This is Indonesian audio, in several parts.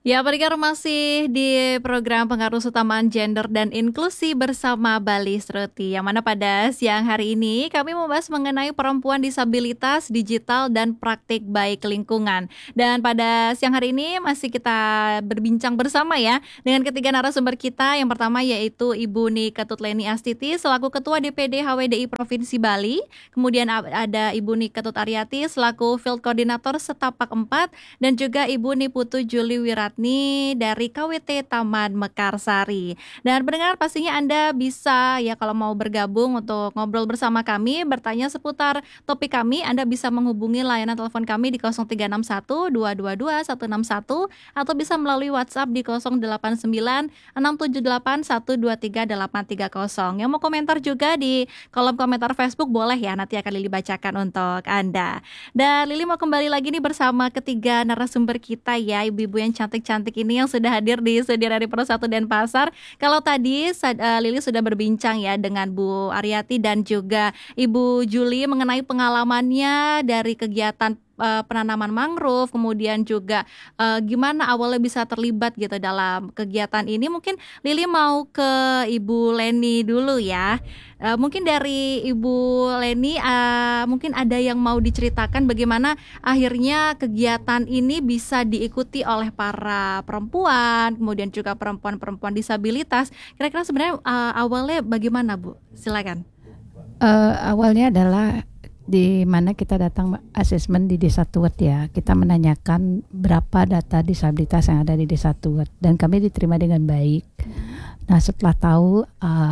Ya, pendengar masih di program Pengaruh Utamaan Gender dan Inklusi bersama Bali Struti. Yang mana pada siang hari ini kami membahas mengenai perempuan disabilitas digital dan praktik baik lingkungan. Dan pada siang hari ini masih kita berbincang bersama ya dengan ketiga narasumber kita. Yang pertama yaitu Ibu Ni Ketut Leni Astiti selaku Ketua DPD HWDI Provinsi Bali. Kemudian ada Ibu Ni Ketut Aryati selaku Field Koordinator Setapak 4 dan juga Ibu Niputu Juli Wiratni dari KWT Taman Mekarsari. Dan pendengar pastinya Anda bisa ya kalau mau bergabung untuk ngobrol bersama kami, bertanya seputar topik kami, Anda bisa menghubungi layanan telepon kami di 0361 222 161 atau bisa melalui WhatsApp di 089 678 123 830. Yang mau komentar juga di kolom komentar Facebook boleh ya, nanti akan Lili bacakan untuk Anda. Dan Lili mau kembali lagi nih bersama ketiga narasumber kita ya, ibu-ibu yang cantik-cantik ini yang sudah hadir di studio dari Pro 1 Denpasar. Kalau tadi Lili sudah berbincang ya dengan Bu Aryati dan juga Ibu Juli mengenai pengalamannya dari kegiatan penanaman mangrove, kemudian juga gimana awalnya bisa terlibat gitu dalam kegiatan ini. Mungkin Lili mau ke Ibu Leni dulu ya. Mungkin dari Ibu Leni mungkin ada yang mau diceritakan bagaimana akhirnya kegiatan ini bisa diikuti oleh para perempuan, kemudian juga perempuan-perempuan disabilitas. Kira-kira sebenarnya awalnya bagaimana Bu? Silakan. Awalnya adalah di mana kita datang asesmen di Desa Tuwet ya. Kita menanyakan berapa data disabilitas yang ada di Desa Tuwet dan kami diterima dengan baik. Nah, setelah tahu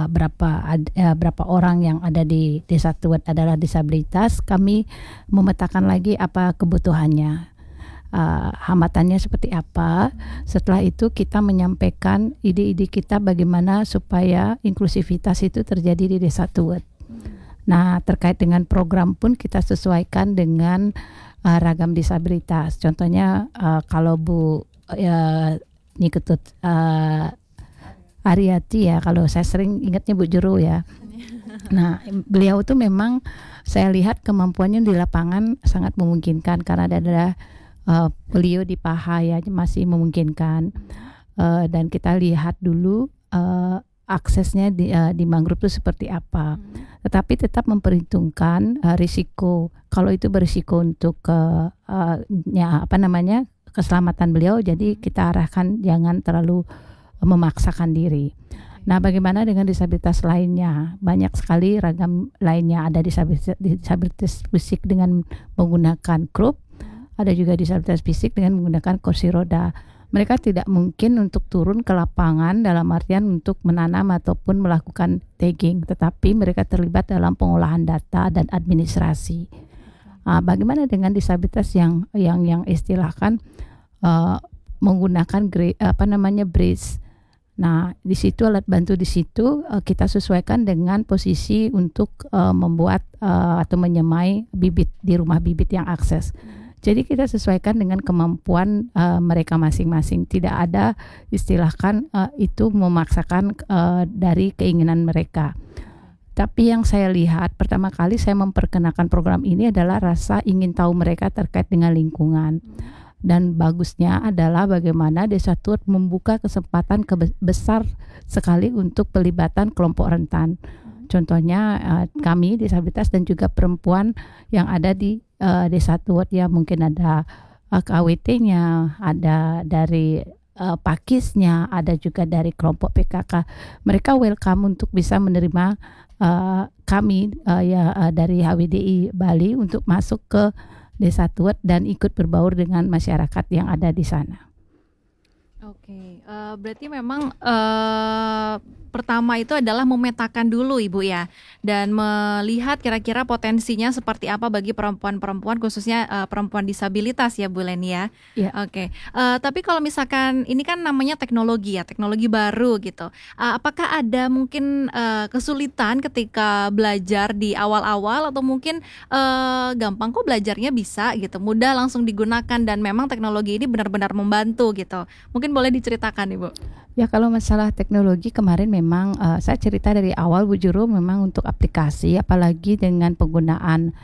berapa orang yang ada di Desa Tuwet adalah disabilitas, kami memetakan lagi apa kebutuhannya. Hambatannya seperti apa. Setelah itu kita menyampaikan ide-ide kita bagaimana supaya inklusivitas itu terjadi di Desa Tuwet. Nah, terkait dengan program pun kita sesuaikan dengan ragam disabilitas. Contohnya kalau Bu Niketut Aryati ya, kalau saya sering ingatnya Bu Juru ya. Nah, beliau tuh memang saya lihat kemampuannya di lapangan sangat memungkinkan karena ada beliau di paha ya masih memungkinkan. Dan kita lihat dulu aksesnya di mangrove itu seperti apa. Tetapi tetap memperhitungkan risiko. Kalau itu berisiko untuk keselamatan beliau, jadi kita arahkan jangan terlalu memaksakan diri. Nah, bagaimana dengan disabilitas lainnya? Banyak sekali ragam lainnya. Ada disabilitas fisik dengan menggunakan kruk, ada juga disabilitas fisik dengan menggunakan kursi roda. Mereka tidak mungkin untuk turun ke lapangan dalam artian untuk menanam ataupun melakukan tagging, tetapi mereka terlibat dalam pengolahan data dan administrasi. Bagaimana dengan disabilitas yang istilahkan menggunakan bridge? Nah, di situ alat bantu di situ kita sesuaikan dengan posisi untuk membuat atau menyemai bibit di rumah bibit yang akses. Jadi kita sesuaikan dengan kemampuan mereka masing-masing. Tidak ada istilahkan itu memaksakan dari keinginan mereka. Tapi yang saya lihat pertama kali saya memperkenalkan program ini adalah rasa ingin tahu mereka terkait dengan lingkungan. Dan bagusnya adalah bagaimana Desa Tuwet membuka kesempatan besar sekali untuk pelibatan kelompok rentan. Contohnya kami disabilitas dan juga perempuan yang ada di Desa Tuwet ya, mungkin ada KWT-nya, ada dari Pakisnya, ada juga dari kelompok PKK. Mereka welcome untuk bisa menerima kami dari HWDI Bali untuk masuk ke Desa Tuwet dan ikut berbaur dengan masyarakat yang ada di sana. Oke, berarti memang pertama itu adalah memetakan dulu Ibu ya, dan melihat kira-kira potensinya seperti apa bagi perempuan-perempuan khususnya perempuan disabilitas ya Bu Leni ya. Yeah. Oke, tapi kalau misalkan ini kan namanya teknologi ya, teknologi baru gitu. Apakah ada mungkin kesulitan ketika belajar di awal-awal atau mungkin gampang kok belajarnya bisa gitu, mudah langsung digunakan dan memang teknologi ini benar-benar membantu gitu. Mungkin boleh diceritakan Ibu. Ya, kalau masalah teknologi kemarin memang saya cerita dari awal Bu Juru, memang untuk aplikasi apalagi dengan penggunaan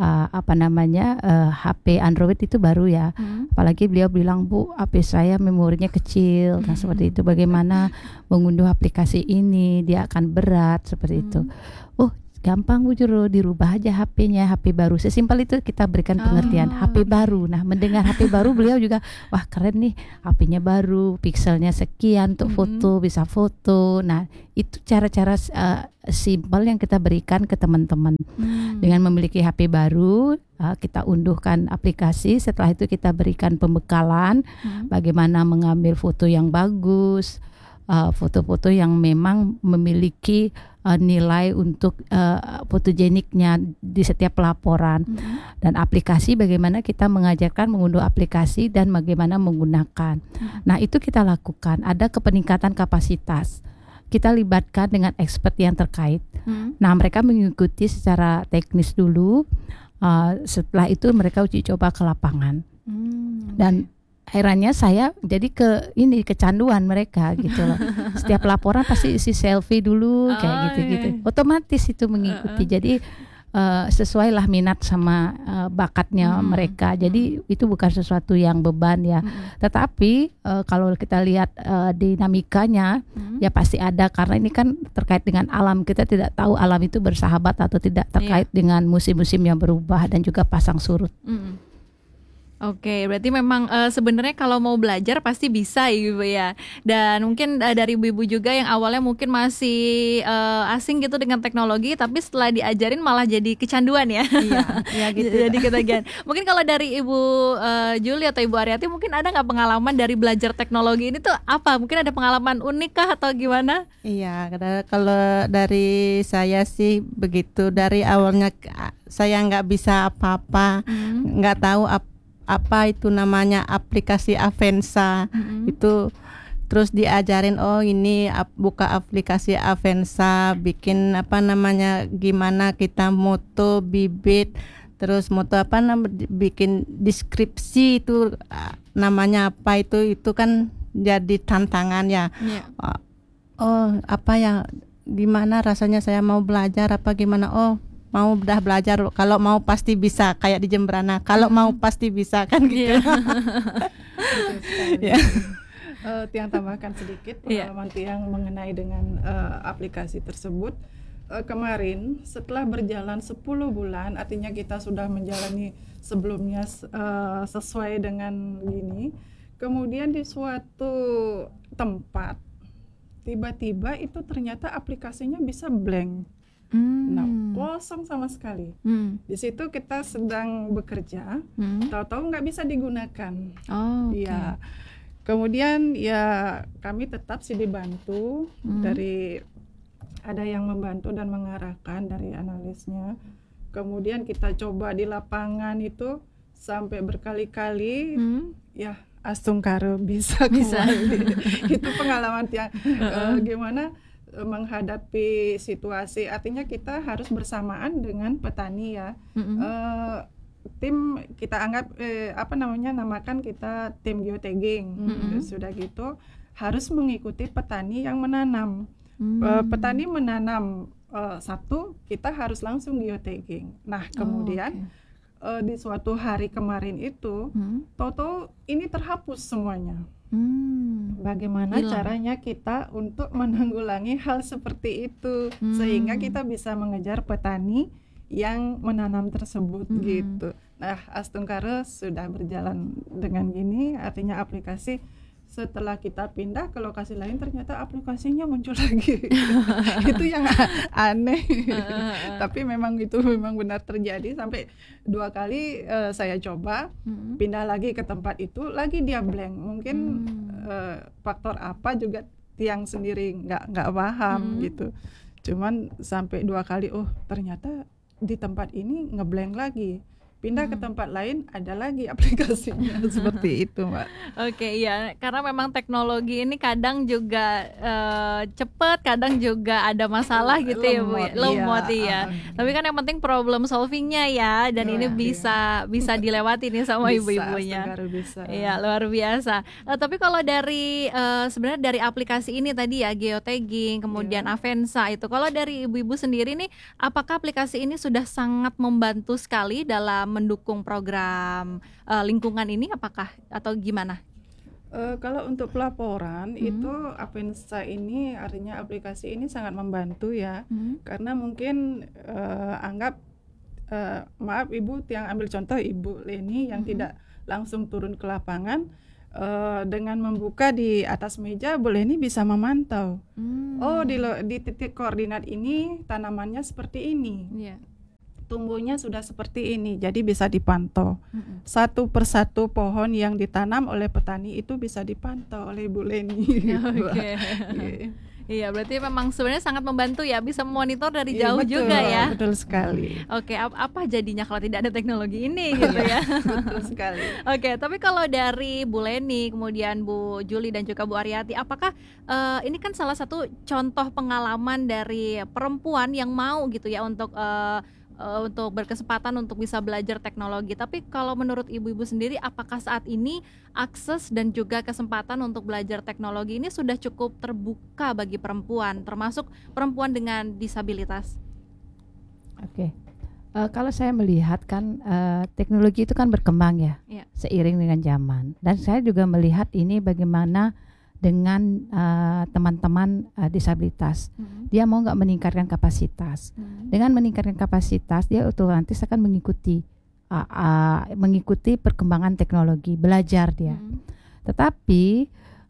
HP Android itu baru ya. Apalagi beliau bilang, Bu, HP saya memorinya kecil. Nah seperti itu, bagaimana mengunduh aplikasi ini, dia akan berat seperti itu. Oh gampang Bu Juru, dirubah aja HP-nya, HP baru. Sesimpel itu kita berikan pengertian, HP baru. Nah mendengar HP baru beliau juga, wah keren nih, HP-nya baru, pikselnya sekian untuk foto, bisa foto. Nah itu cara-cara simpel yang kita berikan ke teman-teman. Dengan memiliki HP baru, kita unduhkan aplikasi. Setelah itu kita berikan pembekalan, bagaimana mengambil foto yang bagus, foto-foto yang memang memiliki nilai untuk fotogeniknya di setiap laporan. Dan aplikasi, bagaimana kita mengajarkan mengunduh aplikasi dan bagaimana menggunakan. Nah itu kita lakukan. Ada peningkatan kapasitas, kita libatkan dengan expert yang terkait. Nah mereka mengikuti secara teknis dulu, setelah itu mereka uji coba ke lapangan. Dan akhirnya saya jadi kecanduan mereka gitu loh. Setiap laporan pasti isi selfie dulu kayak gitu-gitu. Otomatis itu mengikuti. Jadi sesuai lah minat sama bakatnya mereka. Jadi itu bukan sesuatu yang beban ya. Tetapi kalau kita lihat dinamikanya ya pasti ada, karena ini kan terkait dengan alam. Kita tidak tahu alam itu bersahabat atau tidak, terkait dengan musim-musim yang berubah dan juga pasang surut. Oke, berarti memang sebenarnya kalau mau belajar pasti bisa Ibu ya. Dan mungkin dari ibu-ibu juga yang awalnya mungkin masih asing gitu dengan teknologi, tapi setelah diajarin malah jadi kecanduan ya. Iya gitu. Jadi ketagihan. Mungkin kalau dari Ibu Julie atau Ibu Aryati, mungkin ada nggak pengalaman dari belajar teknologi ini tuh apa? Mungkin ada pengalaman unik kah atau gimana? Iya, kalau dari saya sih begitu. Dari awalnya saya nggak bisa apa-apa, nggak tahu apa itu namanya aplikasi Avenza. Itu terus diajarin, oh ini buka aplikasi Avenza, bikin gimana kita moto bibit, terus moto bikin deskripsi itu namanya apa, itu kan jadi tantangan ya. Oh apa ya, gimana rasanya saya mau belajar apa gimana, oh mau udah belajar, kalau mau pasti bisa, kayak di Jemberana, kalau mau pasti bisa kan gitu. Tiang tambahkan sedikit pengalaman Tiang mengenai dengan aplikasi tersebut. Kemarin setelah berjalan 10 bulan, artinya kita sudah menjalani sebelumnya sesuai dengan ini, kemudian di suatu tempat tiba-tiba itu ternyata aplikasinya bisa blank. Nah, kosong sama sekali. Di situ kita sedang bekerja, tahu-tahu nggak bisa digunakan. Ya. Kemudian ya kami tetap sih dibantu dari, ada yang membantu dan mengarahkan dari analisnya. Kemudian kita coba di lapangan itu sampai berkali-kali, ya astungkara bisa. Itu pengalaman yang gimana menghadapi situasi, artinya kita harus bersamaan dengan petani ya. Tim kita anggap namakan kita tim geotagging. Sudah gitu harus mengikuti petani yang menanam. Petani menanam satu, kita harus langsung geotagging. Nah kemudian di suatu hari kemarin itu tahu-tahu ini terhapus semuanya. Bagaimana caranya kita untuk menanggulangi hal seperti itu sehingga kita bisa mengejar petani yang menanam tersebut gitu. Nah, Astungkara sudah berjalan dengan gini, artinya aplikasi setelah kita pindah ke lokasi lain ternyata aplikasinya muncul lagi. Itu yang aneh. Tapi memang itu memang benar terjadi, sampai 2 kali saya coba pindah lagi ke tempat itu, lagi dia blank. Mungkin faktor apa juga Tiang sendiri nggak paham gitu. Cuman sampai 2 kali, oh ternyata di tempat ini ngeblank lagi. pindah ke tempat lain ada lagi aplikasinya. Seperti itu, Mbak. Oke, iya, karena memang teknologi ini kadang juga cepet, kadang juga ada masalah gitu ya Bu. Lemot iya. Tapi kan yang penting problem solvingnya ya, dan ini bisa dilewati nih sama ibu-ibunya. Bisa. Iya, luar biasa. Tapi kalau dari sebenarnya dari aplikasi ini tadi ya, geotagging, kemudian Avenza itu, kalau dari ibu-ibu sendiri nih, apakah aplikasi ini sudah sangat membantu sekali dalam mendukung program lingkungan ini, apakah atau gimana? Kalau untuk pelaporan itu Avenza ini, artinya aplikasi ini sangat membantu ya, karena mungkin anggap maaf Ibu yang ambil contoh Ibu Leni yang tidak langsung turun ke lapangan, dengan membuka di atas meja Bu Leni bisa memantau. Oh di titik koordinat ini tanamannya seperti ini. Tumbuhnya sudah seperti ini, jadi bisa dipantau. Satu persatu pohon yang ditanam oleh petani itu bisa dipantau oleh Bu Leni. Iya, berarti memang sebenarnya sangat membantu ya, bisa memonitor dari jauh juga ya. Betul sekali. Oke, apa jadinya kalau tidak ada teknologi ini gitu ya. Betul sekali. Oke, tapi kalau dari Bu Leni, kemudian Bu Juli dan juga Bu Aryati, apakah ini kan salah satu contoh pengalaman dari perempuan yang mau gitu ya untuk berkesempatan untuk bisa belajar teknologi. Tapi kalau menurut ibu-ibu sendiri, apakah saat ini akses dan juga kesempatan untuk belajar teknologi ini sudah cukup terbuka bagi perempuan, termasuk perempuan dengan disabilitas? Oke. Kalau saya melihat kan teknologi itu kan berkembang ya, seiring dengan zaman. Dan saya juga melihat ini bagaimana dengan teman-teman disabilitas. Dia mau nggak meningkatkan kapasitas. Dengan meningkatkan kapasitas, dia otomatis akan mengikuti perkembangan teknologi, belajar dia. Tetapi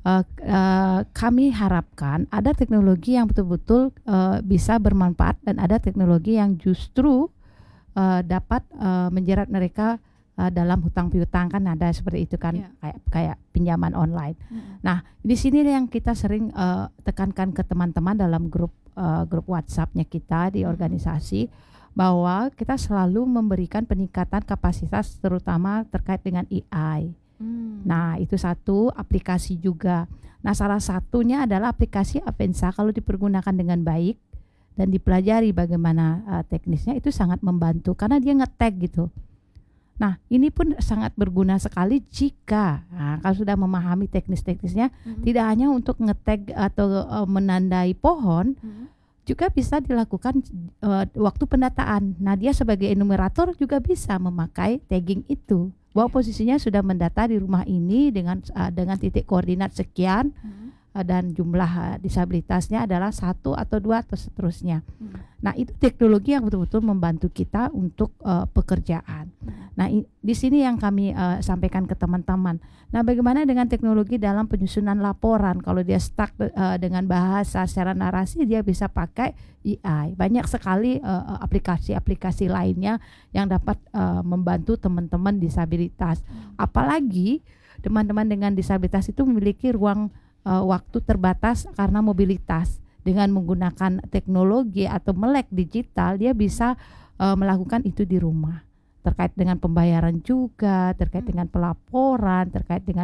kami harapkan ada teknologi yang betul-betul bisa bermanfaat, dan ada teknologi yang justru dapat menjerat mereka dalam hutang piutang, kan ada seperti itu kan, kayak pinjaman online. Nah, di sini yang kita sering tekankan ke teman-teman dalam grup WhatsApp-nya kita di organisasi, bahwa kita selalu memberikan peningkatan kapasitas terutama terkait dengan AI. Nah, itu satu aplikasi juga. Nah, salah satunya adalah aplikasi Avenza. Kalau dipergunakan dengan baik dan dipelajari bagaimana teknisnya, itu sangat membantu karena dia nge-tag gitu. Nah, ini pun sangat berguna sekali jika kalau sudah memahami teknis-teknisnya, tidak hanya untuk nge-tag atau menandai pohon, juga bisa dilakukan waktu pendataan. Nah, dia sebagai enumerator juga bisa memakai tagging itu, bahwa posisinya sudah mendata di rumah ini dengan titik koordinat sekian, dan jumlah disabilitasnya adalah 1 atau 2 atau seterusnya. Nah, itu teknologi yang betul-betul membantu kita untuk pekerjaan. Nah, di sini yang kami sampaikan ke teman-teman. Nah, bagaimana dengan teknologi dalam penyusunan laporan? Kalau dia stuck dengan bahasa secara narasi, dia bisa pakai AI. Banyak sekali aplikasi-aplikasi lainnya yang dapat membantu teman-teman disabilitas. Apalagi teman-teman dengan disabilitas itu memiliki ruang waktu terbatas karena mobilitas. Dengan menggunakan teknologi atau melek digital, dia bisa melakukan itu di rumah. Terkait dengan pembayaran juga, terkait dengan pelaporan, terkait dengan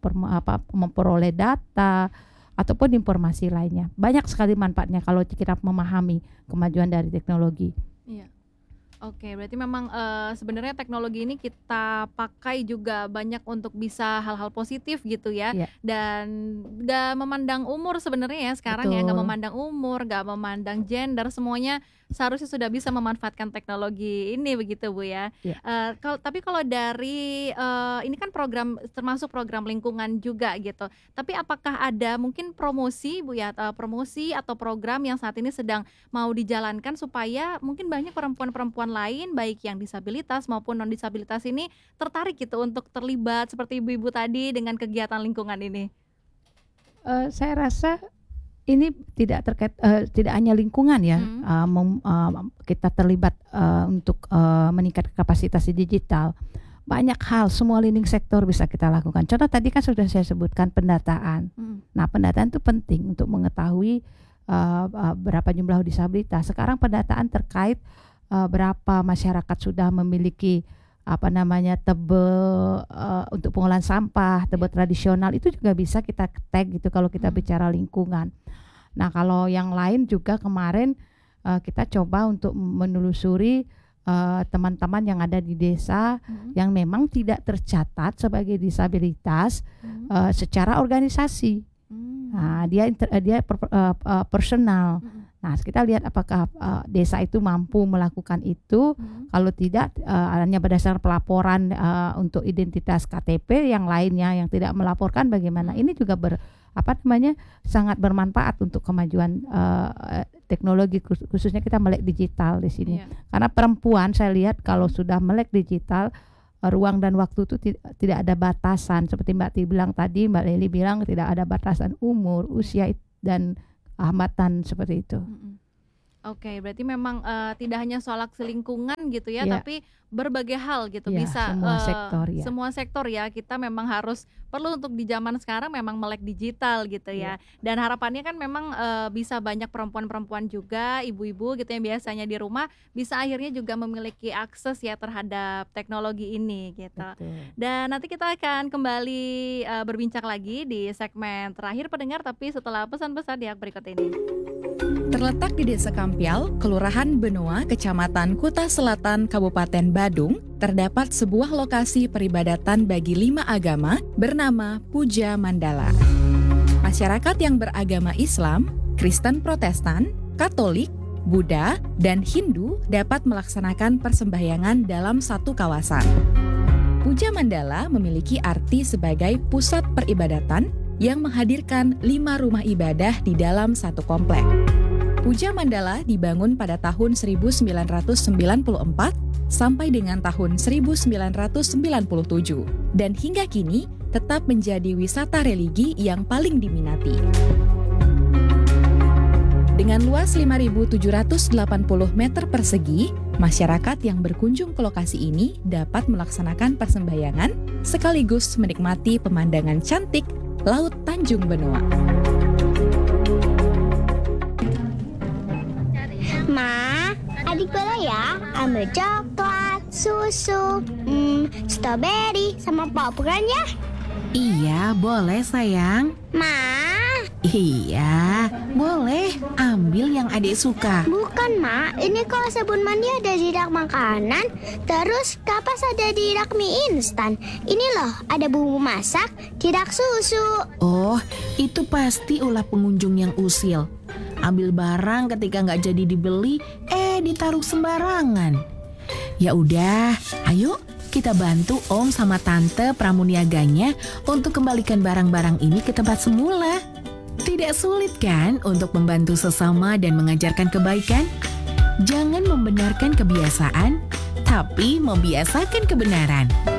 memperoleh data ataupun informasi lainnya. Banyak sekali manfaatnya kalau kita memahami kemajuan dari teknologi. Iya. Oke, berarti memang sebenarnya teknologi ini kita pakai juga banyak untuk bisa hal-hal positif gitu ya. Dan gak memandang umur sebenarnya ya sekarang. Betul. Ya, gak memandang umur, gak memandang gender, semuanya seharusnya sudah bisa memanfaatkan teknologi ini begitu Bu ya. Tapi kalau dari ini kan program, termasuk program lingkungan juga gitu. Tapi apakah ada mungkin promosi Bu ya, promosi atau program yang saat ini sedang mau dijalankan supaya mungkin banyak perempuan-perempuan lain baik yang disabilitas maupun non disabilitas ini tertarik gitu untuk terlibat seperti ibu-ibu tadi dengan kegiatan lingkungan ini? Saya rasa ini tidak terkait tidak hanya lingkungan ya, kita terlibat untuk meningkatkan kapasitas digital. Banyak hal, semua leading sektor bisa kita lakukan. Contoh tadi kan sudah saya sebutkan pendataan. Nah, pendataan itu penting untuk mengetahui berapa jumlah disabilitas. Sekarang pendataan terkait berapa masyarakat sudah memiliki tebe untuk pengolahan sampah, tebe tradisional itu juga bisa kita tag gitu kalau kita bicara lingkungan. Nah, kalau yang lain juga kemarin kita coba untuk menelusuri teman-teman yang ada di desa yang memang tidak tercatat sebagai disabilitas secara organisasi. Nah, dia personal. Nah, kita lihat apakah desa itu mampu melakukan itu. Kalau tidak, hanya berdasarkan pelaporan untuk identitas KTP, yang lainnya yang tidak melaporkan bagaimana. Ini juga sangat bermanfaat untuk kemajuan teknologi, khususnya kita melek digital di sini. Karena perempuan saya lihat kalau sudah melek digital, ruang dan waktu itu tidak ada batasan. Seperti Mbak Ti bilang tadi, Mbak Leli bilang tidak ada batasan umur, usia dan hambatan seperti itu. Oke, berarti memang tidak hanya soal aksi lingkungan gitu ya, tapi berbagai hal gitu, bisa semua sektor ya. Kita memang harus perlu untuk di zaman sekarang memang melek digital gitu ya. Dan harapannya kan memang bisa banyak perempuan-perempuan juga, ibu-ibu gitu yang biasanya di rumah bisa akhirnya juga memiliki akses ya terhadap teknologi ini gitu. Dan nanti kita akan kembali berbincang lagi di segmen terakhir pendengar, tapi setelah pesan-pesan yang berikut ini. Terletak di Desa Kampial, Kelurahan Benoa, Kecamatan Kuta Selatan, Kabupaten Badung, terdapat sebuah lokasi peribadatan bagi 5 agama bernama Puja Mandala. Masyarakat yang beragama Islam, Kristen Protestan, Katolik, Buddha, dan Hindu dapat melaksanakan persembahyangan dalam satu kawasan. Puja Mandala memiliki arti sebagai pusat peribadatan yang menghadirkan 5 rumah ibadah di dalam satu komplek. Puja Mandala dibangun pada tahun 1994 sampai dengan tahun 1997 dan hingga kini tetap menjadi wisata religi yang paling diminati. Dengan luas 5.780 meter persegi, masyarakat yang berkunjung ke lokasi ini dapat melaksanakan persembahyangan sekaligus menikmati pemandangan cantik Laut Tanjung Benoa. Ma, adik boleh ya ambil coklat, susu, strawberry, sama popcorn ya? Iya, boleh sayang. Ma. Iya, boleh. Ambil yang adik suka. Bukan, Ma. Ini kalau sabun mandi ada di rak makanan, terus kapas ada di rak mie instan. Ini loh, ada bumbu masak di rak susu. Oh, itu pasti ulah pengunjung yang usil. Ambil barang ketika nggak jadi dibeli, ditaruh sembarangan. Ya udah, ayo kita bantu Om sama Tante pramuniaganya untuk kembalikan barang-barang ini ke tempat semula. Tidak sulit kan untuk membantu sesama dan mengajarkan kebaikan? Jangan membenarkan kebiasaan, tapi membiasakan kebenaran.